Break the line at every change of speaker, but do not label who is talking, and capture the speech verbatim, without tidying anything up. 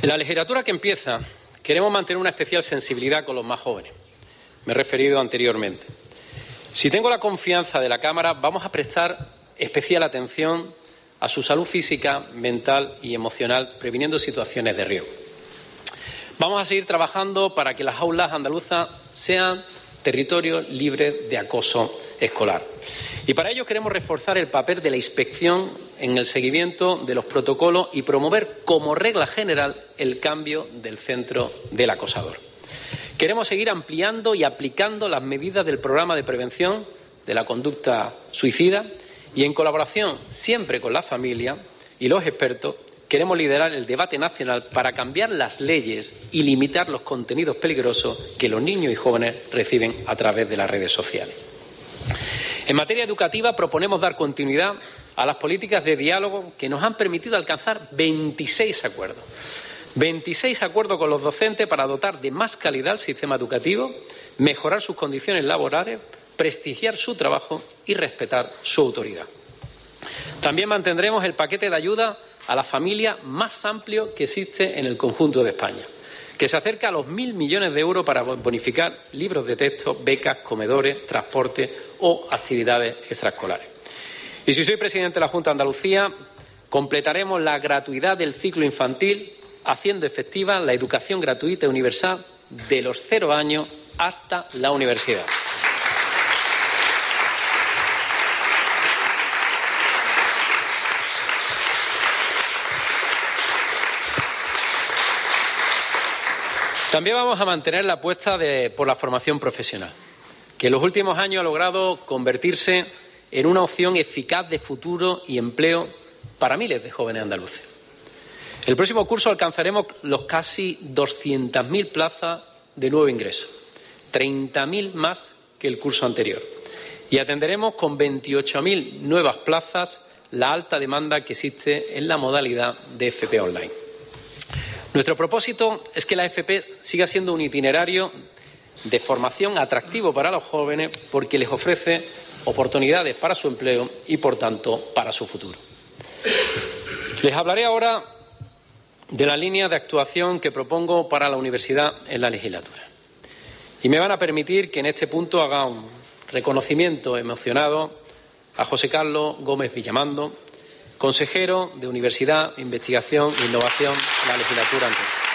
En la legislatura que empieza queremos mantener una especial sensibilidad con los más jóvenes. Me he referido anteriormente. Si tengo la confianza de la Cámara, vamos a prestar especial atención a su salud física, mental y emocional, previniendo situaciones de riesgo. Vamos a seguir trabajando para que las aulas andaluzas sean territorios libres de acoso escolar. Y para ello queremos reforzar el papel de la inspección en el seguimiento de los protocolos y promover como regla general el cambio del centro del acosador. Queremos seguir ampliando y aplicando las medidas del programa de prevención de la conducta suicida y, en colaboración siempre con la familia y los expertos, queremos liderar el debate nacional para cambiar las leyes y limitar los contenidos peligrosos que los niños y jóvenes reciben a través de las redes sociales. En materia educativa proponemos dar continuidad a las políticas de diálogo que nos han permitido alcanzar veintiséis acuerdos. veintiséis acuerdos con los docentes para dotar de más calidad al sistema educativo, mejorar sus condiciones laborales, prestigiar su trabajo y respetar su autoridad. También mantendremos el paquete de ayuda a la familia más amplio que existe en el conjunto de España, que se acerca a los mil millones de euros para bonificar libros de texto, becas, comedores, transporte o actividades extraescolares. Y si soy presidente de la Junta de Andalucía, completaremos la gratuidad del ciclo infantil, haciendo efectiva la educación gratuita y universal de los cero años hasta la universidad. También vamos a mantener la apuesta de, por la formación profesional, que en los últimos años ha logrado convertirse en una opción eficaz de futuro y empleo para miles de jóvenes andaluces. El próximo curso alcanzaremos los casi doscientas mil plazas de nuevo ingreso, treinta mil más que el curso anterior, y atenderemos con veintiocho mil nuevas plazas la alta demanda que existe en la modalidad de F P online. Nuestro propósito es que la F P siga siendo un itinerario de formación atractivo para los jóvenes porque les ofrece oportunidades para su empleo y, por tanto, para su futuro. Les hablaré ahora de la línea de actuación que propongo para la universidad en la legislatura. Y me van a permitir que en este punto haga un reconocimiento emocionado a José Carlos Gómez Villamando, consejero de Universidad, Investigación e Innovación en la legislatura anterior.